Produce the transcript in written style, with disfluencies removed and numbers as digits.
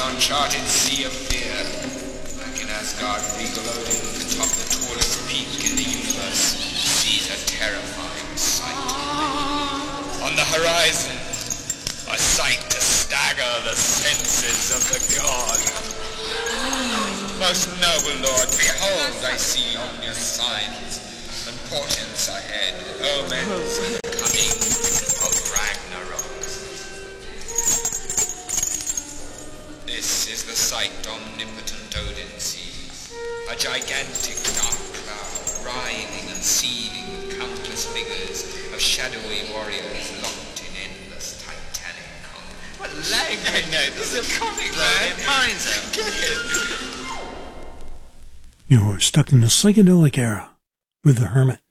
uncharted sea of fear. Back in Asgard, regal Odin, atop the tallest peak in the universe, sees a terrifying sight. On the horizon, a sight to stagger the senses of the god. Most noble lord, behold, I see ominous signs and portents ahead, omens of the coming of Ragnarok. This is the sight omnipotent Odin sees, a gigantic dark cloud, writhing and seething with countless figures of shadowy warriors locked in endless titanic conflict. What lag? I know, this is a comic, man. Mine's out. Get it. You're stuck in the psychedelic era with the Hermit.